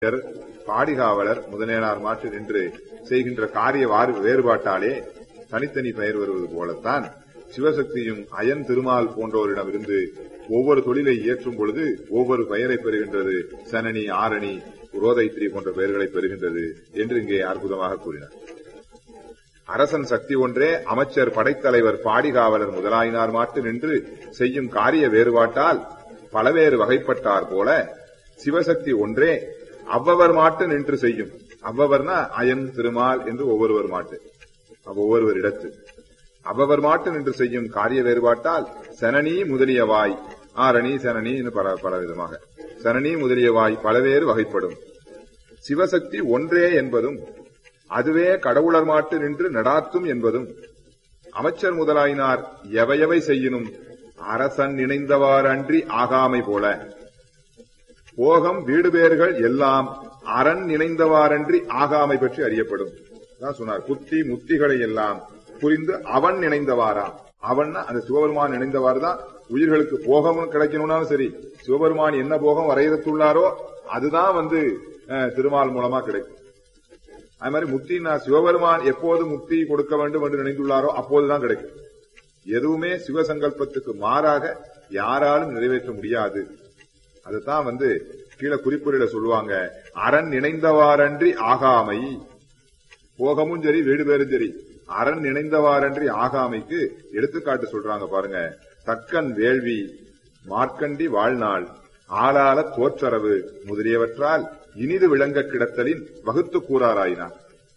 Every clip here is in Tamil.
பாடிகாவலர் முதலியார் மாற்று நின்று செய்கின்ற காரிய வேறுபாட்டாலே தனித்தனி பெயர் வருவது போலத்தான் சிவசக்தியும் அயன் திருமால் போன்றோரிடமிருந்து ஒவ்வொரு தொழிலை இயற்றும் பொழுது ஒவ்வொரு பெயரை பெறுகின்றது. சனனி, ஆரணி, ரோதைத்ரி போன்ற பெயர்களை பெறுகின்றது என்று இங்கே அற்புதமாக கூறினார். அரசன் சக்தி ஒன்றே, அமைச்சர் படைத்தலைவர் பாடிகாவலர் முதலாயினார் மாட்டு நின்று செய்யும் காரிய வேறுபாட்டால் பலவேறு வகைப்பட்டார் போல சிவசக்தி ஒன்றே அவ்வவர் மாட்டு நின்று செய்யும். அவ்வவர்னா அயன் திருமால் என்று ஒவ்வொருவர் மாட்டு, ஒவ்வொருவர் இடத்து அவ்வவர் மாட்டு நின்று செய்யும் காரிய வேறுபாட்டால் சனனி முதலியவாய், ஆரணி சனனி பல விதமாக சனனி முதலியவாய் பலவேறு வகைப்படும். சிவசக்தி ஒன்றே என்பதும் அதுவே கடவுளர் மாட்டு நின்று நடாத்தும் என்பதும் அமைச்சர் முதலாயினார் எவையவை செய்யினும் அரசன் நினைந்தவாறன்றி ஆகாமை போல போகம் வீடு பேர்கள் எல்லாம் அரண் நினைந்தவாறன்றி ஆகாமை பற்றி அறியப்படும். சொன்னார், புத்தி முத்திகளை எல்லாம் புரிந்து அவன் நினைந்தவாரா. அவன் அந்த சிவபெருமான் நினைந்தவாறுதான் உயிர்களுக்கு போகமும் கிடைக்கணும்னாலும் சரி, சிவபெருமான் என்ன போகம் வரையறுத்துள்ளாரோ அதுதான் திருமால் மூலமா கிடைக்கும். அது மாதிரி முத்தினா சிவபெருமான் எப்போது முக்தி கொடுக்க வேண்டும் என்று நினைந்துள்ளாரோ அப்போதுதான் கிடைக்கும். எதுவுமே சிவசங்கல்பத்துக்கு மாறாக யாராலும் நிறைவேற்ற முடியாது. அதுதான் கீழே குறிப்புரையில சொல்லுவாங்க, அரண் நினைந்தவாறன்றி ஆகாமை. போகமும் சரி வீடு பேரும் சரி, அரண் நினைந்தவாறன்றி ஆகாமைக்கு எடுத்துக்காட்டு சொல்றாங்க பாருங்க. தக்கன் வேள்வி, மார்க்கண்டி வாழ்நாள், ஆளாள தோற்றரவு முதலியவற்றால் இனிது விளங்க கிடத்தலின் வகுத்து கூறாராயினார்.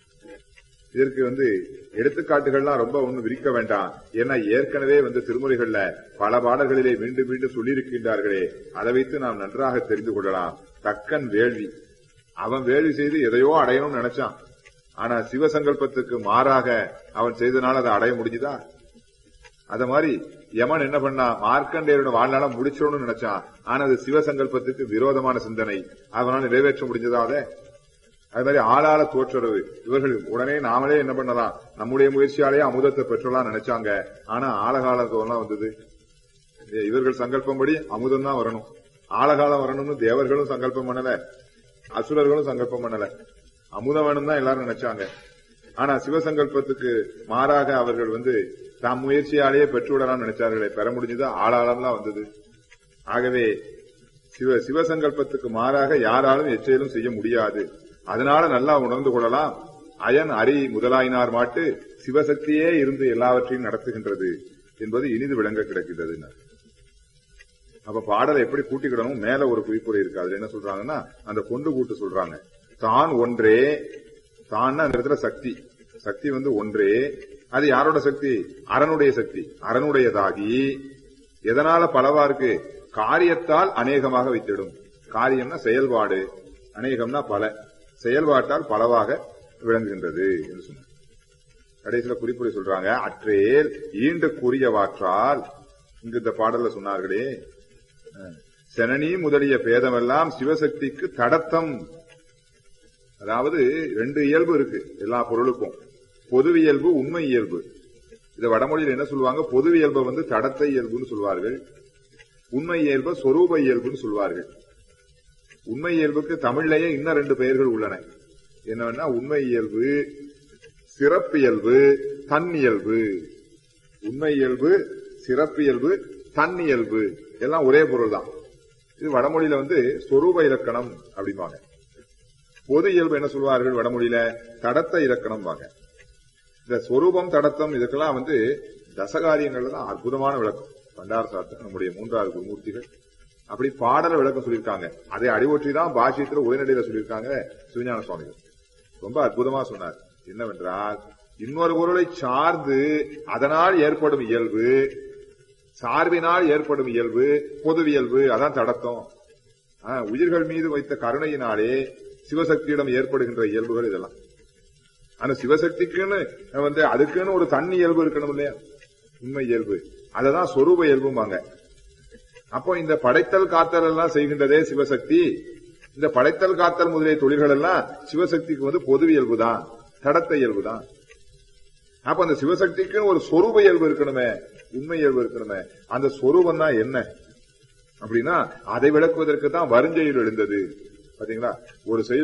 இதற்கு எடுத்துக்காட்டுகள்லாம் ரொம்ப ஒன்னும் விரிக்க வேண்டாம். ஏன்னா ஏற்கனவே திருமுறைகள்ல பல பாடல்களிலே மீண்டும் மீண்டும் சொல்லியிருக்கின்றார்களே, அதை வைத்து நாம் நன்றாக தெரிந்து கொள்ளலாம். தக்கன் வேள்வி, அவன் வேள்வி செய்து எதையோ அடையணும்னு நினைச்சான். ஆனா சிவசங்கல்பத்துக்கு மாறாக அவன் செய்தனால அதை அடைய முடிஞ்சுதா? அத மாதிரி யமன் என்ன பண்ணா, மார்க்கண்டேயரோட வாழ்நாளம் முடிச்சிடணும்னு நினைச்சான். ஆனா அது சிவசங்கல்பத்துக்கு விரோதமான சிந்தனை, அதனால நிறைவேற்ற முடிஞ்சதா? அது மாதிரி ஆளாள தோற்றரவு, இவர்கள் உடனே நாமளே என்ன பண்ணலாம், நம்முடைய முயற்சியாலேயே அமுதத்தை பெற்றலாம் நினைச்சாங்க. ஆனா ஆழகாலத்தெல்லாம் வந்தது. இவர்கள் சங்கல்பம் படி அமுதம் தான் வரணும், ஆழகாலம் வரணும்னு தேவர்களும் சங்கல்பம் பண்ணல, அசுரர்களும் சங்கல்பம் பண்ணல. அமுதம் வேணும் தான் எல்லாரும் நினைச்சாங்க. ஆனா சிவசங்கல்பத்துக்கு மாறாக அவர்கள் தாம் முயற்சியாலேயே பெற்றுவிடலாம் நினைச்சார்களே, பெற முடிஞ்சது ஆளாளம் தான் வந்தது. ஆகவே சிவசங்கல்பத்துக்கு மாறாக யாராலும் எச்செயலும் செய்ய முடியாது. அதனால நல்லா உணர்ந்து கொள்ளலாம், அயன் அரி முதலாயினார் மாட்டு சிவசக்தியே இருந்து எல்லாவற்றையும் நடத்துகின்றது என்பது இனிது விளங்க கிடக்கிறது. அப்ப பாடலை எப்படி கூட்டிக்கிடணும், மேல ஒரு குறிப்புரை இருக்கு. அதுல என்ன சொல்றாங்கன்னா, அந்த கொண்டு கூட்டு சொல்றாங்க. தான் ஒன்றே, தான் அந்த இடத்துல சக்தி, சக்தி ஒன்றே. அது யாரோட சக்தி? அரனுடைய சக்தி. அரனுடையதாகி எதனால பலவா இருக்கு? காரியத்தால் அநேகமாக வைத்திடும். காரியம்னா செயல்பாடு, அநேகம்னா பல, செயல்பாட்டால் பலவாக விளங்குகின்றது என்று சொன்னார். கடைசியில குறிப்புரை சொல்றாங்க, அற்றேல் ஈண்டு கூறியவாற்றால். இங்கு இந்த பாடல்ல சொன்னார்களே, செனனி முதலிய பேதமெல்லாம் சிவசக்திக்கு தடத்தம். அதாவது ரெண்டு இயல்பு இருக்கு எல்லா பொருளுக்கும், பொது இயல்பு, உண்மை இயல்பு. இத வடமொழியில் என்ன சொல்லுவாங்க, பொது இயல்பை தடத்தை இயல்புன்னு சொல்வார்கள், உண்மை இயல்பு சொரூப இயல்புன்னு சொல்வார்கள். உண்மை இயல்புக்கு தமிழ்லயே இன்னும் ரெண்டு பெயர்கள் உள்ளன. என்னன்னா உண்மை இயல்பு, சிறப்பியல்பு, தன்னியல்பு. உண்மை இயல்பு, சிறப்பியல்பு, தன்னியல்பு எல்லாம் ஒரே பொருள் தான். இது வடமொழியில சொரூப இலக்கணம் அப்படிம்பாங்க. பொது இயல்பு என்ன சொல்வார்கள் வடமொழியில, தடத்த இலக்கணம் பாங்க. இந்த சொரூபம் தடத்தம் இதுக்கெல்லாம் தசகாரியங்கள்ல தான் அற்புதமான விளக்கம். பண்டார சாஸ்திரம் நம்முடைய மூன்றாவது குருமூர்த்திகள் அப்படி பாடல விளக்கம் சொல்லியிருக்காங்க. அதை அடிவொற்றிதான் பாஷ்யத்துல உரைநடையில சொல்லியிருக்காங்க சிவஞான சுவாமிகள். ரொம்ப அற்புதமா சொன்னார். என்னவென்றால், இன்னொரு பொருளை சார்ந்து அதனால் ஏற்படும் இயல்பு, சார்பினால் ஏற்படும் இயல்பு பொதுவியல்பு, அதான் தடத்தம். உயிர்கள் மீது வைத்த கருணையினாலே சிவசக்தியிடம் ஏற்படுகின்ற இயல்புகள் இதெல்லாம். ஆனா சிவசக்திக்குன்னு அதுக்குன்னு ஒரு தனி இயல்பு இருக்கணும் இல்லையா, உண்மை இயல்பு. அததான் சொரூப இயல்புமாங்க. அப்போ இந்த படைத்தல் காத்தல் எல்லாம் செய்கின்றதே சிவசக்தி. இந்த படைத்தல் காத்தல் முதலிய தொழில்கள் எல்லாம் சிவசக்திக்கு பொது இயல்பு தான், தடத்த இயல்பு தான். அப்ப அந்த சிவசக்திக்கு ஒரு சொரூப இயல்பு இருக்கணுமே, உண்மை இயல்பு இருக்கணுமே. அந்த சொரூபம் தான் என்ன அப்படின்னா, அதை விளக்குவதற்கு தான் வருஞ்செயல் எழுந்தது. பாத்தீங்களா? ஒரு செயல்